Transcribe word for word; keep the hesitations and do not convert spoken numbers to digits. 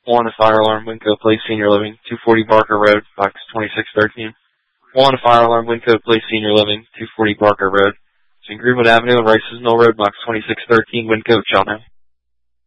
One, a fire alarm, Winco Place Senior Living, two forty Barker Road, box twenty-six thirteen. One, a fire alarm, Winco Place Senior Living, two forty Barker Road. It's in Greenwood Avenue and Rice's Mill Road, box twenty-six thirteen, Winco, Cheltenham.